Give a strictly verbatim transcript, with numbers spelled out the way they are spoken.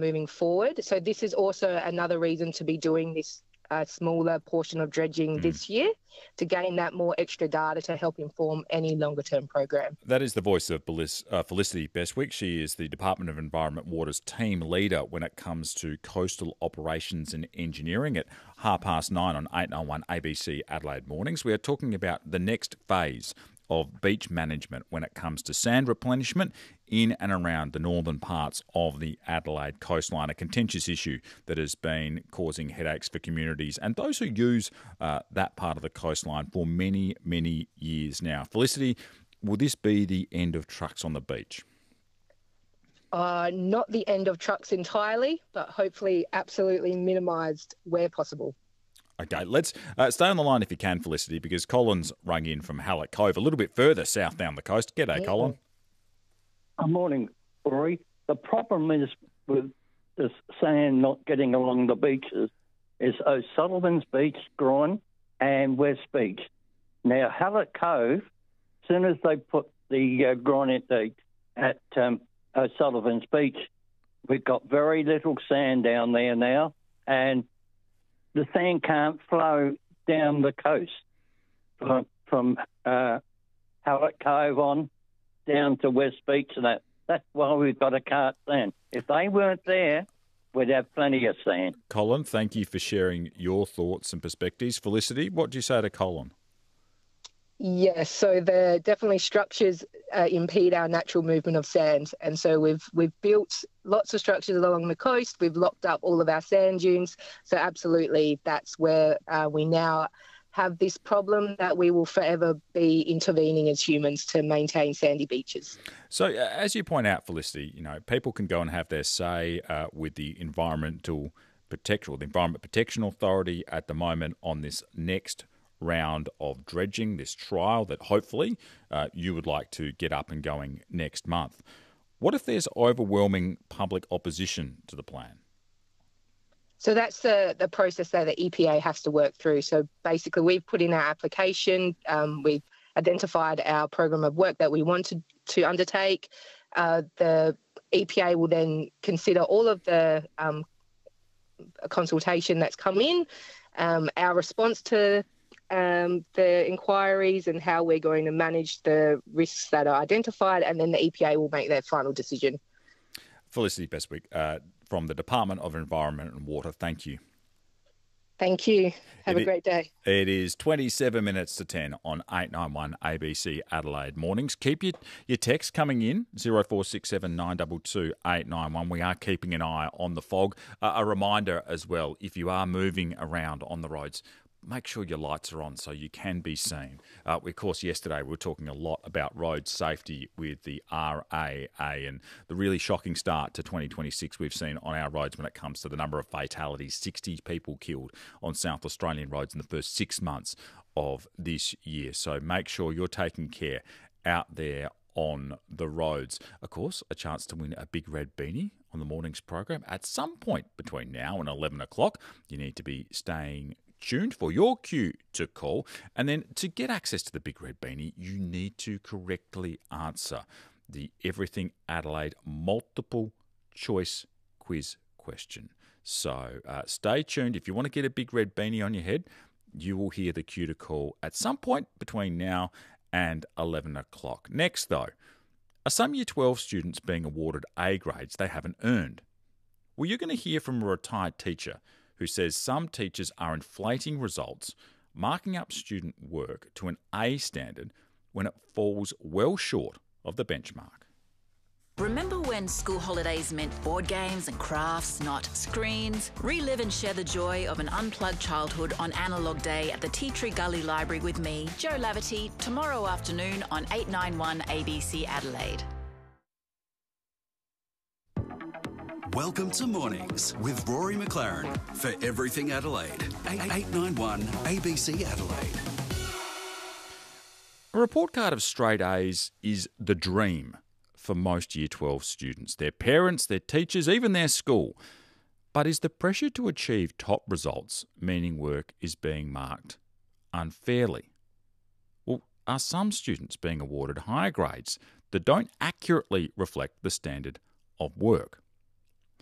moving forward. So this is also another reason to be doing this uh, smaller portion of dredging mm. this year, to gain that more extra data to help inform any longer-term program. That is the voice of Felicity Bestwick. She is the Department of Environment Water's team leader when it comes to coastal operations and engineering at half past nine on eight ninety-one A B C Adelaide Mornings. We are talking about the next phase of beach management when it comes to sand replenishment in and around the northern parts of the Adelaide coastline, a contentious issue that has been causing headaches for communities and those who use uh, that part of the coastline for many, many years now. Felicity, will this be the end of trucks on the beach? Uh, not the end of trucks entirely, but hopefully absolutely minimised where possible. Okay, let's uh, stay on the line if you can, Felicity, because Colin's rung in from Hallett Cove, a little bit further south down the coast. G'day, yeah. Colin. Good morning, Rory. The problem is with the sand not getting along the beaches is O'Sullivan's Beach, Groin, and West Beach. Now, Hallett Cove, as soon as they put the uh, granite at, at um, O'Sullivan's Beach, we've got very little sand down there now, and the sand can't flow down the coast from, from uh, Hallett Cove on down to West Beach and that. That's why we've got to cart sand. If they weren't there, we'd have plenty of sand. Colin, thank you for sharing your thoughts and perspectives. Felicity, what do you say to Colin? Yes, so the definitely structures uh, impede our natural movement of sand, and so we've we've built lots of structures along the coast. We've locked up all of our sand dunes, so absolutely that's where uh, we now have this problem that we will forever be intervening as humans to maintain sandy beaches. So, uh, as you point out, Felicity, you know, people can go and have their say uh, with the Environmental Protection, or the Environment Protection Authority at the moment on this next round of dredging, this trial that hopefully uh, you would like to get up and going next month. What if there's overwhelming public opposition to the plan? So that's the, the process that the E P A has to work through. So basically we've put in our application, um, we've identified our program of work that we want to, to undertake. Uh, the E P A will then consider all of the um, consultation that's come in, um, our response to Um, the inquiries and how we're going to manage the risks that are identified, and then the E P A will make their final decision. Felicity Bestwick uh, from the Department of Environment and Water, thank you. Thank you. Have it a great day. It is twenty-seven minutes to ten on eight ninety-one A B C Adelaide Mornings. Keep your, your texts coming in, zero four six seven nine two two eight nine one. We are keeping an eye on the fog. Uh, a reminder as well, if you are moving around on the roads, make sure your lights are on so you can be seen. Uh, of course, yesterday we were talking a lot about road safety with the R A A and the really shocking start to twenty twenty-six we've seen on our roads when it comes to the number of fatalities, sixty people killed on South Australian roads in the first six months of this year. So make sure you're taking care out there on the roads. Of course, a chance to win a big red beanie on the morning's program at some point between now and eleven o'clock. You need to be staying tuned for your cue to call, and then to get access to the Big Red Beanie you need to correctly answer the Everything Adelaide multiple choice quiz question. So uh, stay tuned. If you want to get a Big Red Beanie on your head, you will hear the cue to call at some point between now and eleven o'clock. Next though, are some Year twelve students being awarded A grades they haven't earned? Well, you're going to hear from a retired teacher who says some teachers are inflating results, marking up student work to an A standard when it falls well short of the benchmark. Remember when school holidays meant board games and crafts, not screens? Relive and share the joy of an unplugged childhood on Analogue Day at the Tea Tree Gully Library with me, Jo Laverty, tomorrow afternoon on eight ninety-one A B C Adelaide. Welcome to Mornings with Rory McLaren for Everything Adelaide, eight ninety-one A B C Adelaide. A report card of straight A's is the dream for most Year twelve students, their parents, their teachers, even their school. But is the pressure to achieve top results meaning work is being marked unfairly? Well, are some students being awarded higher grades that don't accurately reflect the standard of work?